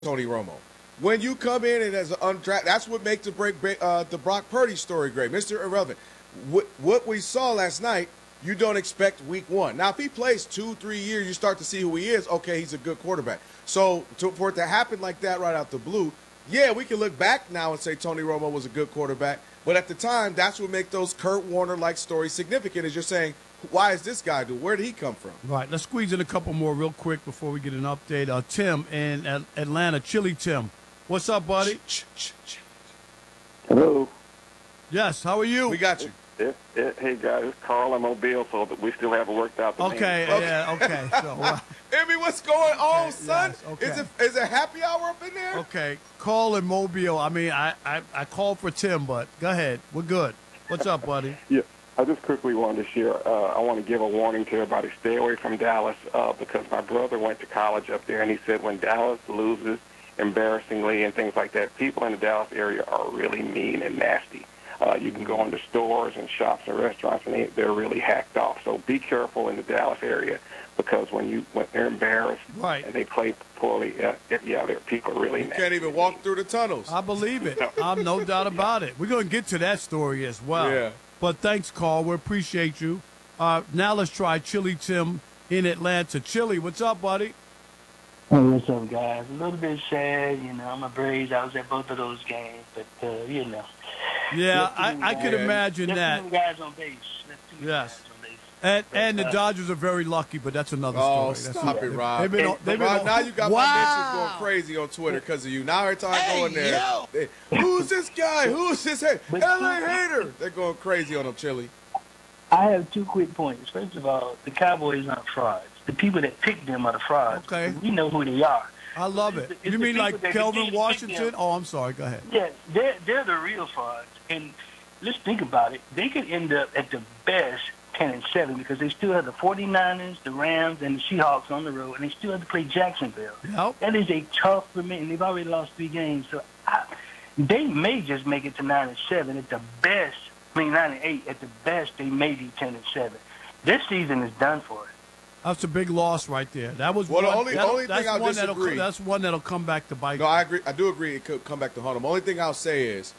Tony Romo. When you come in and as an undrafted, that's what makes the Brock Purdy story great. Mr. Irrelevant. What we saw last night, you don't expect week one. Now, if he plays 2-3 years, you start to see who he is. Okay, he's a good quarterback. So for it to happen like that right out the blue, yeah, we can look back now and say Tony Romo was a good quarterback. But at the time, that's what makes those Kurt Warner-like stories significant is you're saying, why is this guy do? Where did he come from? Right. Let's squeeze in a couple more real quick before we get an update. Tim in Atlanta. Chili Tim. What's up, buddy? Hello. Yes. How are you? We got you. Hey, guys. It's Carl in Mobile, so that we still haven't worked out the okay. name. Yeah, okay. So, Emmy, what's going on, son? Yes, okay. Is it happy hour up in there? Okay. Carl in Mobile. I mean, I called for Tim, but go ahead. We're good. What's up, buddy? Yeah. I just quickly wanted to share, I want to give a warning to everybody. Stay away from Dallas because my brother went to college up there, and he said when Dallas loses embarrassingly and things like that, people in the Dallas area are really mean and nasty. You can go into stores and shops and restaurants, and they're really hacked off. So be careful in the Dallas area because when they're embarrassed right. and they play poorly, people are really nasty. You can't even walk through the tunnels. I believe it. I'm no doubt about it. We're going to get to that story as well. Yeah. But thanks, Carl. We appreciate you. Now let's try Chili Tim in Atlanta. Chili, what's up, buddy? Hey, what's up, guys? A little bit sad, I'm a Braves. I was at both of those games, but, Yeah, I could imagine that. Two guys on base. Yes. And the Dodgers are very lucky, but that's another story. Oh, stop it, Rob. Rob, now you got my mentions going crazy on Twitter because of you. Now every time I go in there, who's this guy? Who's this L.A. hater? They're going crazy on him, Chili. I have 2 quick points. First of all, the Cowboys aren't frauds. The people that picked them are the frauds. Okay. We know who they are. I love it. You mean like Kelvin Washington? Oh, I'm sorry. Go ahead. Yeah, they're the real frauds. And let's think about it. They could end up at the best 10-7 because they still have the 49ers, the Rams, and the Seahawks on the road, and they still have to play Jacksonville. Yep. That is a tough commitment. They've already lost 3 games. So they may just make it to 9-7 at the best. 9-8 at the best. They may be 10-7. This season is done for it. That's a big loss right there. That was the only thing I'll disagree. That's one that'll come back to bite. No, I agree. I do agree it could come back to haunt them. Only thing I'll say is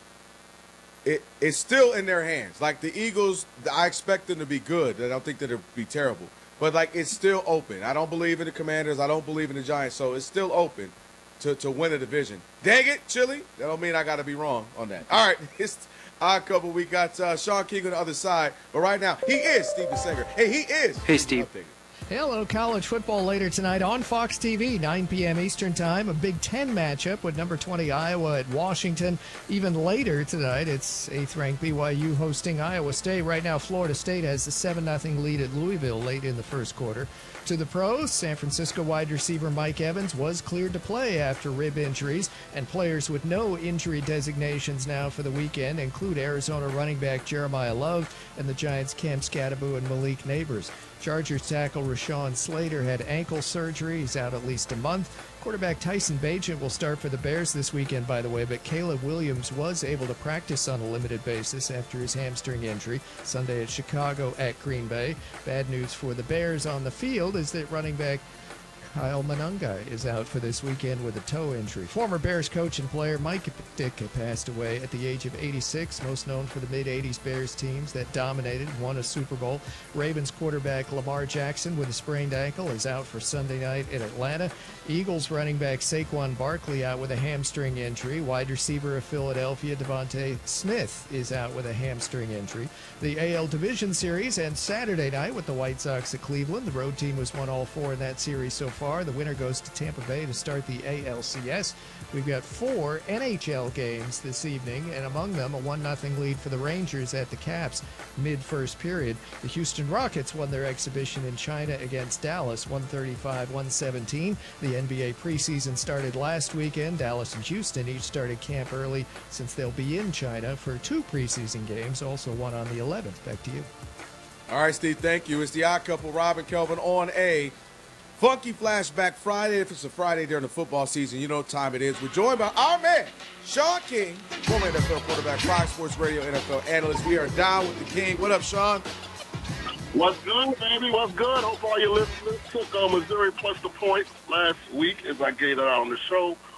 it's still in their hands. Like the Eagles, I expect them to be good. I don't think that it'll be terrible. But, it's still open. I don't believe in the Commanders. I don't believe in the Giants. So it's still open to win a division. Dang it, Chili. That don't mean I got to be wrong on that. All right. It's Odd Couple. We got Sean King on the other side. But right now, he is Steve DeSager. Hey, he is. Hey, Steve. Hello, college football later tonight on Fox TV, 9 p.m. Eastern Time. A Big Ten matchup with number 20 Iowa at Washington. Even later tonight, it's 8th-ranked BYU hosting Iowa State. Right now, Florida State has the 7-0 lead at Louisville late in the first quarter. To the pros, San Francisco wide receiver Mike Evans was cleared to play after rib injuries, and players with no injury designations now for the weekend include Arizona running back Jeremiah Love and the Giants' Cam Scatterbo and Malik Neighbors. Chargers tackle Rashawn Slater had ankle surgery. He's out at least a month. Quarterback Tyson Bagent will start for the Bears this weekend, by the way, but Caleb Williams was able to practice on a limited basis after his hamstring injury Sunday at Chicago at Green Bay. Bad news for the Bears on the field is that running back Kyle Monangai is out for this weekend with a toe injury. Former Bears coach and player Mike Ditka passed away at the age of 86, most known for the mid-'80s Bears teams that dominated and won a Super Bowl. Ravens quarterback Lamar Jackson with a sprained ankle is out for Sunday night in Atlanta. Eagles running back Saquon Barkley out with a hamstring injury. Wide receiver of Philadelphia Devontae Smith is out with a hamstring injury. The AL Division Series ends Saturday night with the White Sox at Cleveland. The road team has won all 4 in that series so far. The winner goes to Tampa Bay to start the ALCS. We've got 4 NHL games this evening, and among them a 1-0 lead for the Rangers at the Caps mid-first period. The Houston Rockets won their exhibition in China against Dallas, 135-117. The NBA preseason started last weekend. Dallas and Houston each started camp early since they'll be in China for 2 preseason games, also one on the 11th. Back to you. All right, Steve, thank you. It's the Odd Couple, Rob and Kelvin, on a Funky Flashback Friday. If it's a Friday during the football season, you know what time it is. We're joined by our man, Sean King, former NFL quarterback, Fox Sports Radio NFL analyst. We are down with the King. What up, Sean? What's good, baby? What's good? Hope all your listeners took Missouri plus the point last week as I gave it out on the show.